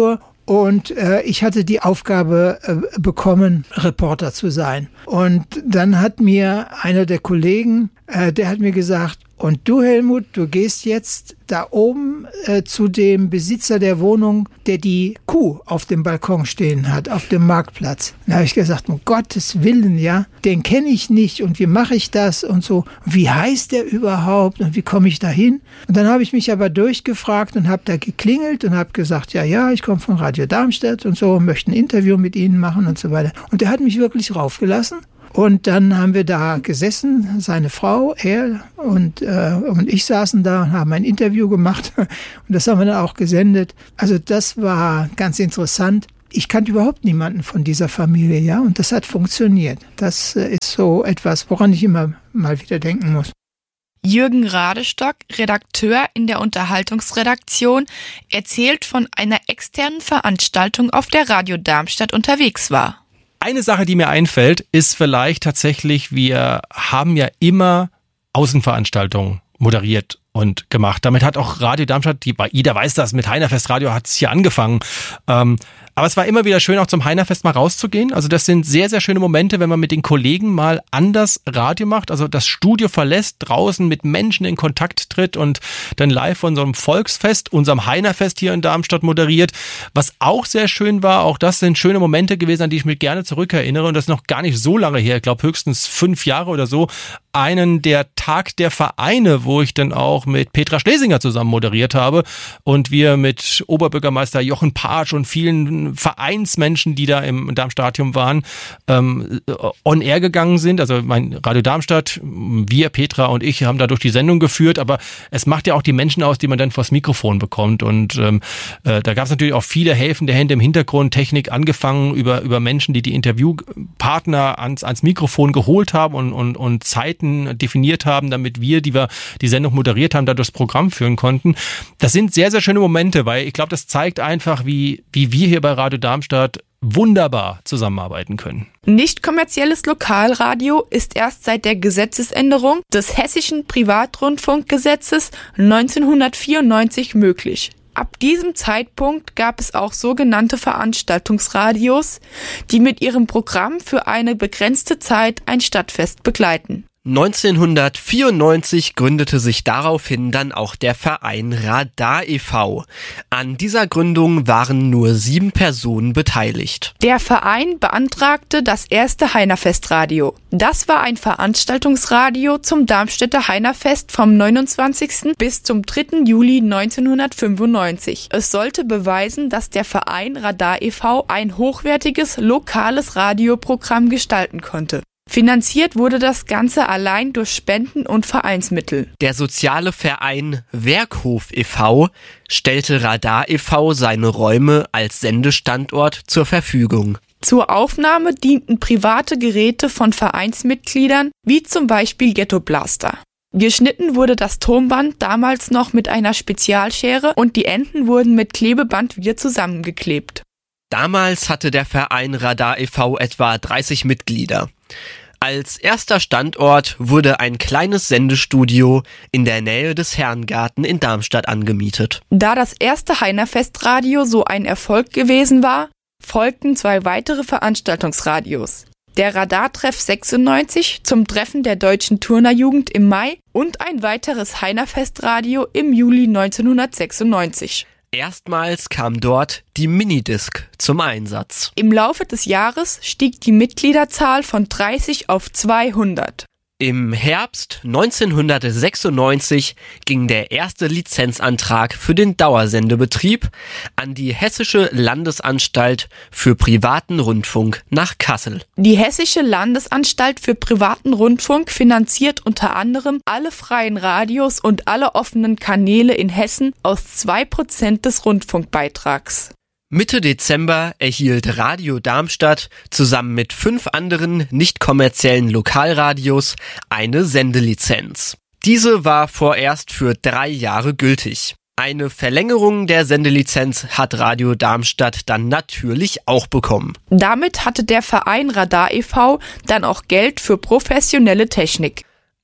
Und ich hatte die Aufgabe bekommen, Reporter zu sein. Und dann hat mir einer der Kollegen, der hat mir gesagt, und du, Helmut, du gehst jetzt da oben zu dem Besitzer der Wohnung, der die Kuh auf dem Balkon stehen hat, auf dem Marktplatz. Da habe ich gesagt, um Gottes Willen, ja, den kenne ich nicht und wie mache ich das und so. Wie heißt der überhaupt und wie komme ich da hin? Und dann habe ich mich aber durchgefragt und habe da geklingelt und habe gesagt, ja, ich komme von Radio Darmstadt und so, möchte ein Interview mit Ihnen machen und so weiter. Und der hat mich wirklich raufgelassen. Und dann haben wir da gesessen, seine Frau, er und ich saßen da und haben ein Interview gemacht. Und das haben wir dann auch gesendet. Also das war ganz interessant. Ich kannte überhaupt niemanden von dieser Familie, ja, und das hat funktioniert. Das ist so etwas, woran ich immer mal wieder denken muss. Jürgen Radestock, Redakteur in der Unterhaltungsredaktion, erzählt von einer externen Veranstaltung, auf der Radio Darmstadt unterwegs war. Eine Sache, die mir einfällt, ist vielleicht tatsächlich, wir haben ja immer Außenveranstaltungen moderiert und gemacht. Damit hat auch Radio Darmstadt, jeder weiß das, mit Heinerfest Radio hat es hier angefangen. Aber es war immer wieder schön, auch zum Heinerfest mal rauszugehen. Also das sind sehr, sehr schöne Momente, wenn man mit den Kollegen mal anders Radio macht, also das Studio verlässt, draußen mit Menschen in Kontakt tritt und dann live von so einem Volksfest, unserem Heinerfest hier in Darmstadt moderiert. Was auch sehr schön war, auch das sind schöne Momente gewesen, an die ich mich gerne zurückerinnere und das ist noch gar nicht so lange her, ich glaube höchstens 5 Jahre oder so, einen der Tag der Vereine, wo ich dann auch mit Petra Schlesinger zusammen moderiert habe und wir mit Oberbürgermeister Jochen Patsch und vielen Vereinsmenschen, die da im Darmstadium waren, on air gegangen sind. Also mein Radio Darmstadt, wir, Petra und ich, haben dadurch die Sendung geführt, aber es macht ja auch die Menschen aus, die man dann vors Mikrofon bekommt und da gab es natürlich auch viele helfende Hände im Hintergrund, Technik angefangen über Menschen, die Interviewpartner ans Mikrofon geholt haben und Zeiten definiert haben, damit wir die Sendung moderiert haben, dadurch das Programm führen konnten. Das sind sehr, sehr schöne Momente, weil ich glaube, das zeigt einfach, wie wir hier bei Radio Darmstadt wunderbar zusammenarbeiten können. Nicht kommerzielles Lokalradio ist erst seit der Gesetzesänderung des Hessischen Privatrundfunkgesetzes 1994 möglich. Ab diesem Zeitpunkt gab es auch sogenannte Veranstaltungsradios, die mit ihrem Programm für eine begrenzte Zeit ein Stadtfest begleiten. 1994 gründete sich daraufhin dann auch der Verein Radar e.V. An dieser Gründung waren nur 7 Personen beteiligt. Der Verein beantragte das erste Heinerfestradio. Das war ein Veranstaltungsradio zum Darmstädter Heinerfest vom 29. bis zum 3. Juli 1995. Es sollte beweisen, dass der Verein Radar e.V. ein hochwertiges, lokales Radioprogramm gestalten konnte. Finanziert wurde das Ganze allein durch Spenden und Vereinsmittel. Der soziale Verein Werkhof e.V. stellte Radar e.V. seine Räume als Sendestandort zur Verfügung. Zur Aufnahme dienten private Geräte von Vereinsmitgliedern, wie zum Beispiel Ghetto Blaster. Geschnitten wurde das Tonband damals noch mit einer Spezialschere und die Enden wurden mit Klebeband wieder zusammengeklebt. Damals hatte der Verein Radar e.V. etwa 30 Mitglieder. Als erster Standort wurde ein kleines Sendestudio in der Nähe des Herrengarten in Darmstadt angemietet. Da das erste Heinerfestradio so ein Erfolg gewesen war, folgten 2 weitere Veranstaltungsradios. Der Radartreff 96 zum Treffen der deutschen Turnerjugend im Mai und ein weiteres Heinerfestradio im Juli 1996. Erstmals kam dort die Minidisc zum Einsatz. Im Laufe des Jahres stieg die Mitgliederzahl von 30 auf 200. Im Herbst 1996 ging der erste Lizenzantrag für den Dauersendebetrieb an die Hessische Landesanstalt für privaten Rundfunk nach Kassel. Die Hessische Landesanstalt für privaten Rundfunk finanziert unter anderem alle freien Radios und alle offenen Kanäle in Hessen aus 2% des Rundfunkbeitrags. Mitte Dezember erhielt Radio Darmstadt zusammen mit 5 anderen nicht kommerziellen Lokalradios eine Sendelizenz. Diese war vorerst für 3 Jahre gültig. Eine Verlängerung der Sendelizenz hat Radio Darmstadt dann natürlich auch bekommen. Damit hatte der Verein Radar e.V. dann auch Geld für professionelle Technik.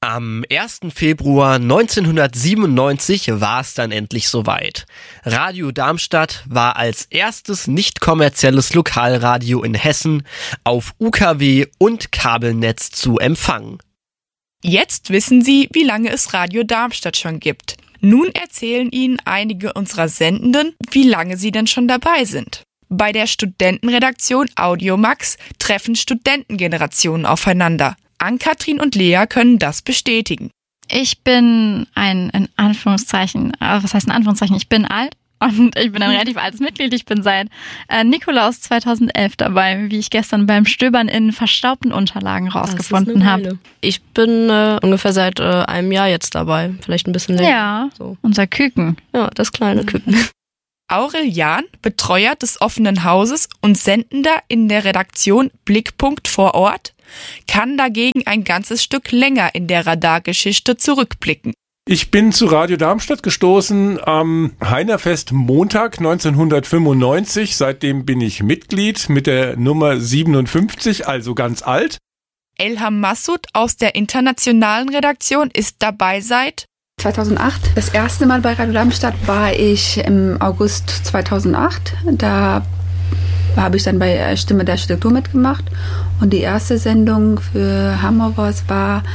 Am 1. Februar 1997 war es dann endlich soweit. Radio Darmstadt war als erstes nicht kommerzielles Lokalradio in Hessen auf UKW und Kabelnetz zu empfangen. Jetzt wissen Sie, wie lange es Radio Darmstadt schon gibt. Nun erzählen Ihnen einige unserer Sendenden, wie lange sie denn schon dabei sind. Bei der Studentenredaktion Audiomax treffen Studentengenerationen aufeinander. Ann-Kathrin und Lea können das bestätigen. Ich bin in Anführungszeichen, ich bin alt und ich bin ein relativ altes Mitglied. Ich bin seit Nikolaus 2011 dabei, wie ich gestern beim Stöbern in verstaubten Unterlagen rausgefunden habe. Ich bin ungefähr seit einem Jahr jetzt dabei, vielleicht ein bisschen länger. Ja, so. Unser Küken. Ja, das kleine Küken. Aurel Jahn, Betreuer des offenen Hauses und Sendender in der Redaktion Blickpunkt vor Ort, kann dagegen ein ganzes Stück länger in der Radargeschichte zurückblicken. Ich bin zu Radio Darmstadt gestoßen am Heinerfest Montag 1995. Seitdem bin ich Mitglied mit der Nummer 57, also ganz alt. Elham Massoud aus der internationalen Redaktion ist dabei seit 2008. Das erste Mal bei Radio Darmstadt war ich im August 2008. Da habe ich dann bei Stimme der Architektur mitgemacht. Und die erste Sendung für Hammerwurst war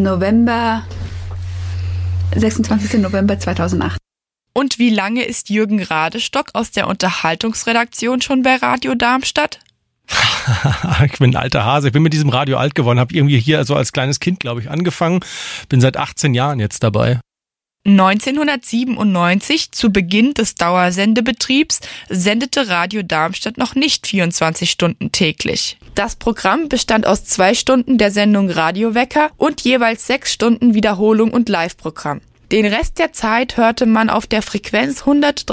26. November 2008. Und wie lange ist Jürgen Radestock aus der Unterhaltungsredaktion schon bei Radio Darmstadt? Ich bin ein alter Hase. Ich bin mit diesem Radio alt geworden, habe irgendwie hier so als kleines Kind, glaube ich, angefangen. Bin seit 18 Jahren jetzt dabei. 1997, zu Beginn des Dauersendebetriebs, sendete Radio Darmstadt noch nicht 24 Stunden täglich. Das Programm bestand aus 2 Stunden der Sendung Radiowecker und jeweils 6 Stunden Wiederholung und Live-Programm. Den Rest der Zeit hörte man auf der Frequenz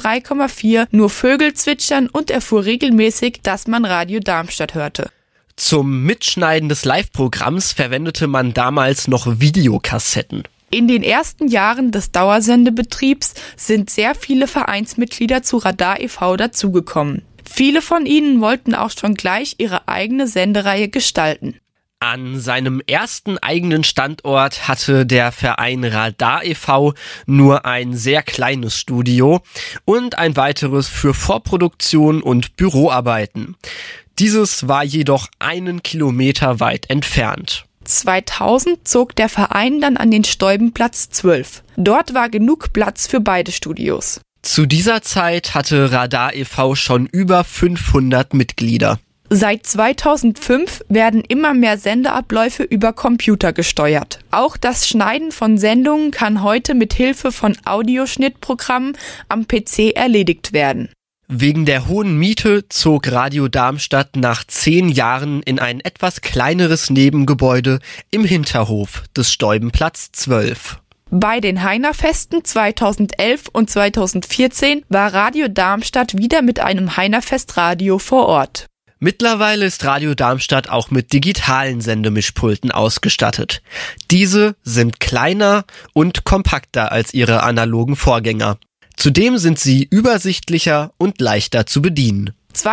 103,4 nur Vögel zwitschern und erfuhr regelmäßig, dass man Radio Darmstadt hörte. Zum Mitschneiden des Live-Programms verwendete man damals noch Videokassetten. In den ersten Jahren des Dauersendebetriebs sind sehr viele Vereinsmitglieder zu Radar e.V. dazugekommen. Viele von ihnen wollten auch schon gleich ihre eigene Sendereihe gestalten. An seinem ersten eigenen Standort hatte der Verein Radar e.V. nur ein sehr kleines Studio und ein weiteres für Vorproduktion und Büroarbeiten. Dieses war jedoch 1 Kilometer weit entfernt. 2000 zog der Verein dann an den Steubenplatz 12. Dort war genug Platz für beide Studios. Zu dieser Zeit hatte Radar e.V. schon über 500 Mitglieder. Seit 2005 werden immer mehr Sendeabläufe über Computer gesteuert. Auch das Schneiden von Sendungen kann heute mit Hilfe von Audioschnittprogrammen am PC erledigt werden. Wegen der hohen Miete zog Radio Darmstadt nach 10 Jahren in ein etwas kleineres Nebengebäude im Hinterhof des Steubenplatz 12. Bei den Heinerfesten 2011 und 2014 war Radio Darmstadt wieder mit einem Heinerfestradio vor Ort. Mittlerweile ist Radio Darmstadt auch mit digitalen Sendemischpulten ausgestattet. Diese sind kleiner und kompakter als ihre analogen Vorgänger. Zudem sind sie übersichtlicher und leichter zu bedienen.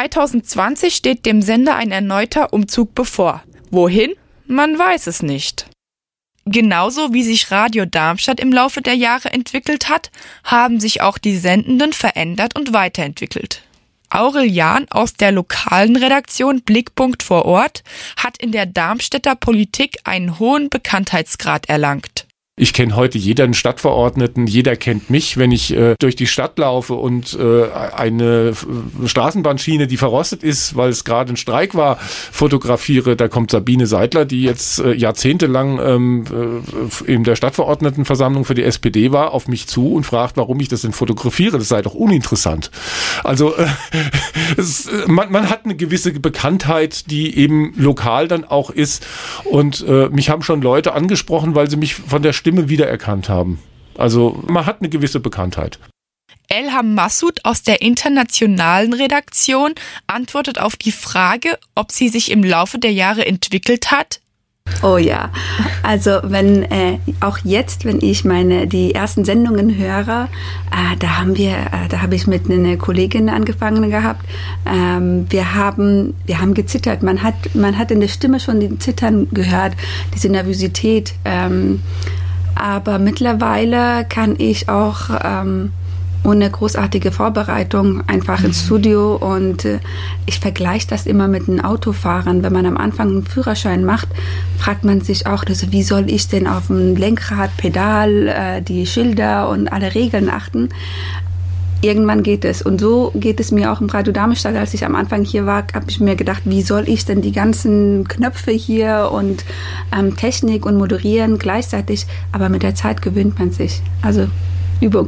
2020 steht dem Sender ein erneuter Umzug bevor. Wohin? Man weiß es nicht. Genauso wie sich Radio Darmstadt im Laufe der Jahre entwickelt hat, haben sich auch die Sendenden verändert und weiterentwickelt. Aurel Jahn aus der lokalen Redaktion Blickpunkt vor Ort hat in der Darmstädter Politik einen hohen Bekanntheitsgrad erlangt. Ich kenne heute jeden Stadtverordneten, jeder kennt mich, wenn ich durch die Stadt laufe und eine Straßenbahnschiene, die verrostet ist, weil es gerade ein Streik war, fotografiere. Da kommt Sabine Seidler, die jetzt jahrzehntelang in der Stadtverordnetenversammlung für die SPD war, auf mich zu und fragt, warum ich das denn fotografiere. Das sei doch uninteressant. Also man hat eine gewisse Bekanntheit, die eben lokal dann auch ist. Und mich haben schon Leute angesprochen, weil sie mich von der Stimme wiedererkannt haben. Also man hat eine gewisse Bekanntheit. Elham Massoud aus der internationalen Redaktion antwortet auf die Frage, ob sie sich im Laufe der Jahre entwickelt hat. Oh ja, also wenn auch jetzt, wenn ich die ersten Sendungen höre, da habe ich mit einer Kollegin angefangen gehabt. Wir haben gezittert. Man hat in der Stimme schon den Zittern gehört, diese Nervosität. Aber mittlerweile kann ich auch ohne großartige Vorbereitung einfach ins Studio und ich vergleiche das immer mit den Autofahrern. Wenn man am Anfang einen Führerschein macht, fragt man sich auch, also wie soll ich denn auf dem Lenkrad, Pedal, die Schilder und alle Regeln achten? Irgendwann geht es. Und so geht es mir auch im Radio Darmstadt. Als ich am Anfang hier war, habe ich mir gedacht, wie soll ich denn die ganzen Knöpfe hier und Technik und Moderieren gleichzeitig? Aber mit der Zeit gewöhnt man sich. Also Übung.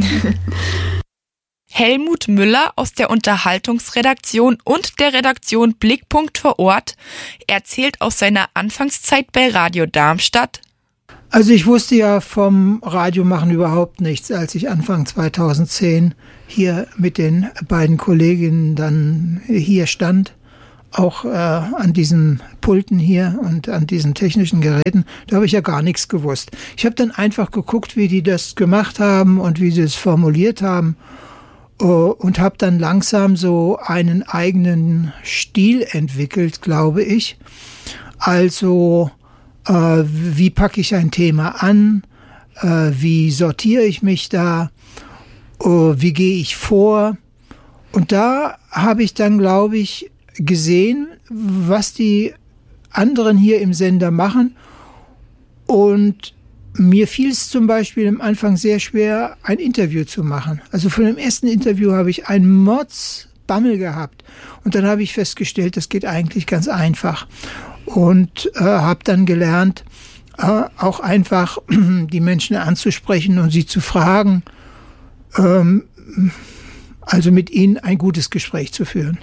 Helmut Müller aus der Unterhaltungsredaktion und der Redaktion Blickpunkt vor Ort erzählt aus seiner Anfangszeit bei Radio Darmstadt. Also ich wusste ja vom Radiomachen überhaupt nichts, als ich Anfang 2010 hier mit den beiden Kolleginnen dann hier stand. Auch an diesen Pulten hier und an diesen technischen Geräten, da habe ich ja gar nichts gewusst. Ich habe dann einfach geguckt, wie die das gemacht haben und wie sie es formuliert haben und habe dann langsam so einen eigenen Stil entwickelt, glaube ich. Also wie packe ich ein Thema an, wie sortiere ich mich da, wie gehe ich vor. Und da habe ich dann, glaube ich, gesehen, was die anderen hier im Sender machen. Und mir fiel es zum Beispiel am Anfang sehr schwer, ein Interview zu machen. Also von dem ersten Interview habe ich einen Mordsbammel gehabt. Und dann habe ich festgestellt, das geht eigentlich ganz einfach. Und habe dann gelernt, auch einfach die Menschen anzusprechen und sie zu fragen, also mit ihnen ein gutes Gespräch zu führen.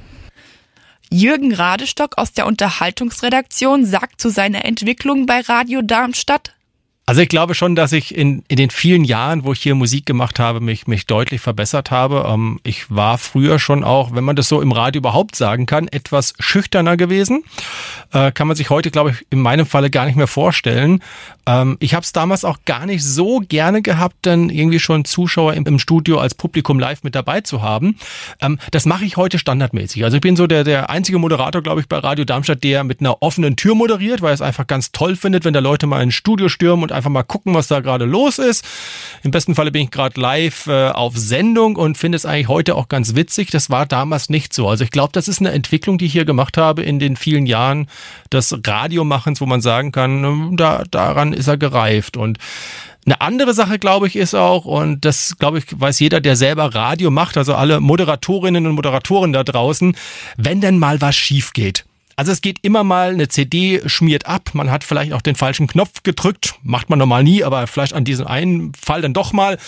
Jürgen Radestock aus der Unterhaltungsredaktion sagt zu seiner Entwicklung bei Radio Darmstadt: Also ich glaube schon, dass ich in den vielen Jahren, wo ich hier Musik gemacht habe, mich deutlich verbessert habe. Ich war früher schon auch, wenn man das so im Radio überhaupt sagen kann, etwas schüchterner gewesen. Kann man sich heute, glaube ich, in meinem Falle gar nicht mehr vorstellen. Ich habe es damals auch gar nicht so gerne gehabt, dann irgendwie schon Zuschauer im Studio als Publikum live mit dabei zu haben. Das mache ich heute standardmäßig. Also ich bin so der einzige Moderator, glaube ich, bei Radio Darmstadt, der mit einer offenen Tür moderiert, weil er es einfach ganz toll findet, wenn da Leute mal ins Studio stürmen und einfach mal gucken, was da gerade los ist. Im besten Falle bin ich gerade live auf Sendung und finde es eigentlich heute auch ganz witzig. Das war damals nicht so. Also ich glaube, das ist eine Entwicklung, die ich hier gemacht habe in den vielen Jahren des Radiomachens, wo man sagen kann, daran ist er gereift. Und eine andere Sache, glaube ich, ist auch, und das, glaube ich, weiß jeder, der selber Radio macht, also alle Moderatorinnen und Moderatoren da draußen, wenn denn mal was schief geht. Also es geht immer mal, eine CD schmiert ab, man hat vielleicht auch den falschen Knopf gedrückt, macht man normal nie, aber vielleicht an diesem einen Fall dann doch mal.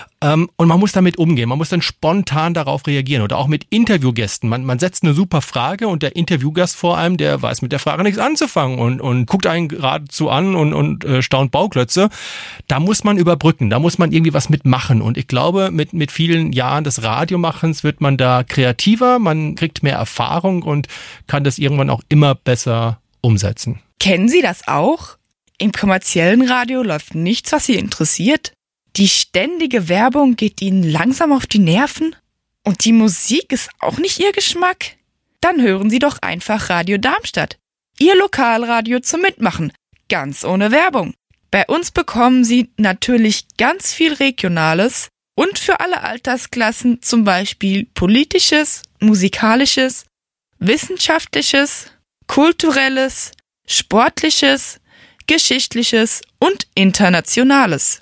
Und man muss damit umgehen, man muss dann spontan darauf reagieren oder auch mit Interviewgästen. Man setzt eine super Frage und der Interviewgast vor allem, der weiß mit der Frage nichts anzufangen und guckt einen geradezu an und staunt Bauklötze. Da muss man überbrücken, da muss man irgendwie was mitmachen und ich glaube, mit vielen Jahren des Radiomachens wird man da kreativer, man kriegt mehr Erfahrung und kann das irgendwann auch immer besser umsetzen. Kennen Sie das auch? Im kommerziellen Radio läuft nichts, was Sie interessiert. Die ständige Werbung geht Ihnen langsam auf die Nerven? Und die Musik ist auch nicht Ihr Geschmack? Dann hören Sie doch einfach Radio Darmstadt. Ihr Lokalradio zum Mitmachen. Ganz ohne Werbung. Bei uns bekommen Sie natürlich ganz viel Regionales und für alle Altersklassen zum Beispiel politisches, musikalisches, wissenschaftliches, kulturelles, sportliches, geschichtliches und internationales.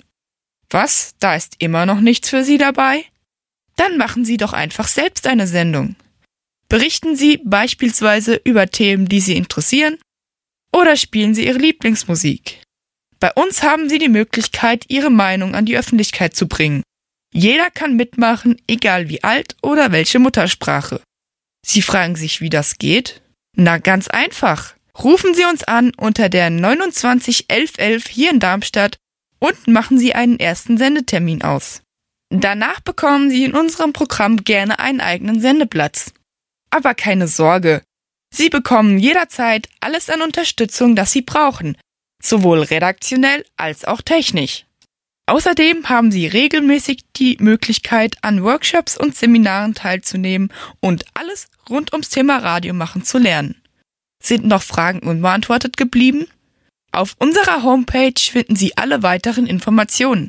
Was? Da ist immer noch nichts für Sie dabei? Dann machen Sie doch einfach selbst eine Sendung. Berichten Sie beispielsweise über Themen, die Sie interessieren, oder spielen Sie Ihre Lieblingsmusik. Bei uns haben Sie die Möglichkeit, Ihre Meinung an die Öffentlichkeit zu bringen. Jeder kann mitmachen, egal wie alt oder welche Muttersprache. Sie fragen sich, wie das geht? Na, ganz einfach. Rufen Sie uns an unter der 29 11 11 hier in Darmstadt und machen Sie einen ersten Sendetermin aus. Danach bekommen Sie in unserem Programm gerne einen eigenen Sendeplatz. Aber keine Sorge, Sie bekommen jederzeit alles an Unterstützung, das Sie brauchen, sowohl redaktionell als auch technisch. Außerdem haben Sie regelmäßig die Möglichkeit, an Workshops und Seminaren teilzunehmen und alles rund ums Thema Radiomachen zu lernen. Sind noch Fragen unbeantwortet geblieben? Auf unserer Homepage finden Sie alle weiteren Informationen.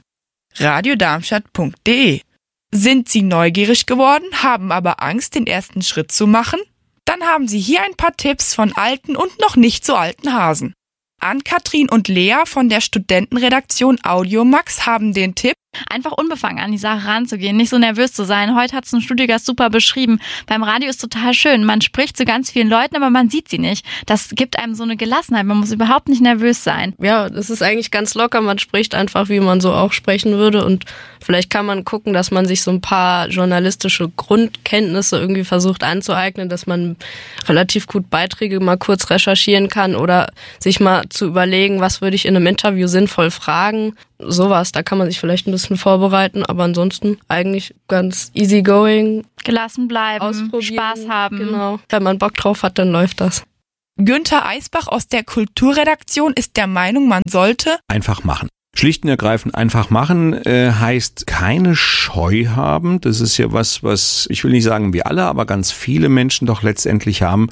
radiodarmstadt.de. Sind Sie neugierig geworden, haben aber Angst, den ersten Schritt zu machen? Dann haben Sie hier ein paar Tipps von alten und noch nicht so alten Hasen. Ann-Kathrin und Lea von der Studentenredaktion Audiomax haben den Tipp, einfach unbefangen an die Sache ranzugehen, nicht so nervös zu sein. Heute hat es ein Studiogast super beschrieben. Beim Radio ist total schön. Man spricht zu ganz vielen Leuten, aber man sieht sie nicht. Das gibt einem so eine Gelassenheit. Man muss überhaupt nicht nervös sein. Ja, das ist eigentlich ganz locker. Man spricht einfach, wie man so auch sprechen würde. Und vielleicht kann man gucken, dass man sich so ein paar journalistische Grundkenntnisse irgendwie versucht anzueignen, dass man relativ gut Beiträge mal kurz recherchieren kann oder sich mal zu überlegen, was würde ich in einem Interview sinnvoll fragen. Sowas, da kann man sich vielleicht ein bisschen vorbereiten, aber ansonsten eigentlich ganz easygoing. Gelassen bleiben, ausprobieren, Spaß haben. Genau. Wenn man Bock drauf hat, dann läuft das. Günther Eisbach aus der Kulturredaktion ist der Meinung, man sollte einfach machen. Schlicht und ergreifend einfach machen heißt keine Scheu haben. Das ist ja was ich will nicht sagen wir alle, aber ganz viele Menschen doch letztendlich haben.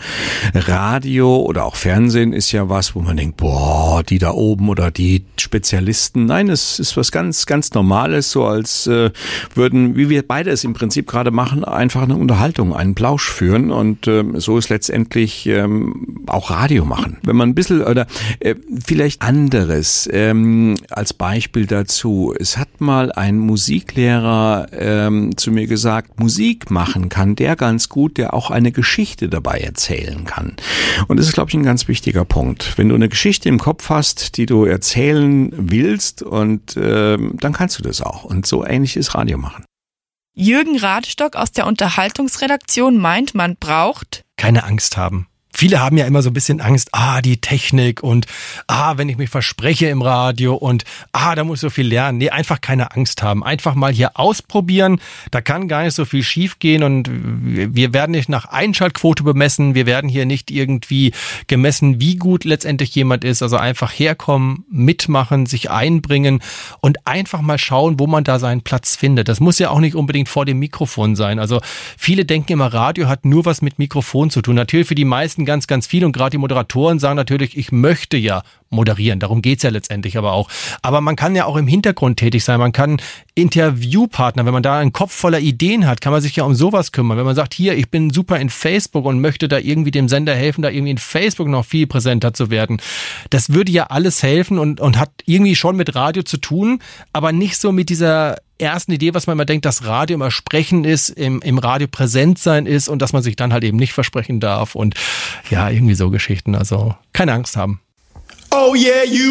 Radio oder auch Fernsehen ist ja was, wo man denkt, boah, die da oben oder die Spezialisten. Nein, es ist was ganz, ganz Normales, so als würden, wie wir beide es im Prinzip gerade machen, einfach eine Unterhaltung, einen Plausch führen. Und so ist letztendlich auch Radio machen. Wenn man ein bisschen oder vielleicht anderes als Beispiel dazu. Es hat mal ein Musiklehrer zu mir gesagt, Musik machen kann der ganz gut, der auch eine Geschichte dabei erzählen kann. Und das ist, glaube ich, ein ganz wichtiger Punkt. Wenn du eine Geschichte im Kopf hast, die du erzählen willst, und dann kannst du das auch. Und so ähnlich ist Radio machen. Jürgen Radestock aus der Unterhaltungsredaktion meint, man braucht keine Angst haben. Viele haben ja immer so ein bisschen Angst, die Technik und wenn ich mich verspreche im Radio und da muss ich so viel lernen. Nee, einfach keine Angst haben. Einfach mal hier ausprobieren. Da kann gar nicht so viel schief gehen und wir werden nicht nach Einschaltquote bemessen. Wir werden hier nicht irgendwie gemessen, wie gut letztendlich jemand ist. Also einfach herkommen, mitmachen, sich einbringen und einfach mal schauen, wo man da seinen Platz findet. Das muss ja auch nicht unbedingt vor dem Mikrofon sein. Also viele denken immer, Radio hat nur was mit Mikrofon zu tun. Natürlich für die meisten ganz, ganz viel und gerade die Moderatoren sagen natürlich, ich möchte ja moderieren. Darum geht's ja letztendlich aber auch. Aber man kann ja auch im Hintergrund tätig sein. Man kann Interviewpartner, wenn man da einen Kopf voller Ideen hat, kann man sich ja um sowas kümmern. Wenn man sagt, hier, ich bin super in Facebook und möchte da irgendwie dem Sender helfen, da irgendwie in Facebook noch viel präsenter zu werden. Das würde ja alles helfen und hat irgendwie schon mit Radio zu tun, aber nicht so mit dieser ersten Idee, was man immer denkt, dass Radio immer sprechen ist, im Radio präsent sein ist und dass man sich dann halt eben nicht versprechen darf und ja, irgendwie so Geschichten. Also keine Angst haben. Oh yeah, you